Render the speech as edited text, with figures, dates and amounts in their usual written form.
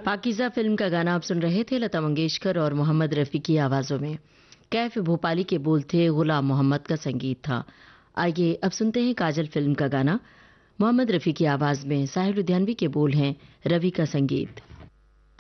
Pakeezah film का गाना आप सुन रहे थे लता मंगेशकर और मोहम्मद रफ़ी की आवाज़ों में। कैफ भोपाली के बोल थे, गुलाम मोहम्मद का संगीत था। आइए अब सुनते हैं काजल फिल्म का गाना। मोहम्मद रफ़ी की आवाज़ में साहिर लुधियानवी के बोल हैं, रवि का संगीत।